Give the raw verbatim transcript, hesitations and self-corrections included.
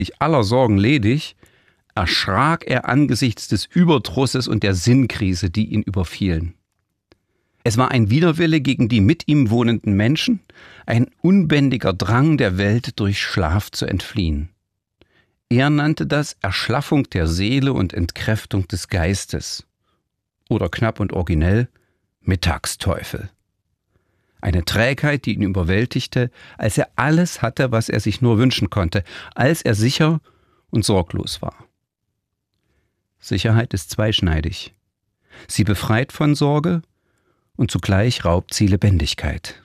aller Sorgen ledig, erschrak er angesichts des Überdrusses und der Sinnkrise, die ihn überfielen. Es war ein Widerwille gegen die mit ihm wohnenden Menschen, ein unbändiger Drang der Welt durch Schlaf zu entfliehen. Er nannte das Erschlaffung der Seele und Entkräftung des Geistes. Oder knapp und originell Mittagsteufel. Eine Trägheit, die ihn überwältigte, als er alles hatte, was er sich nur wünschen konnte, als er sicher und sorglos war. Sicherheit ist zweischneidig. Sie befreit von Sorge und zugleich raubt sie Lebendigkeit.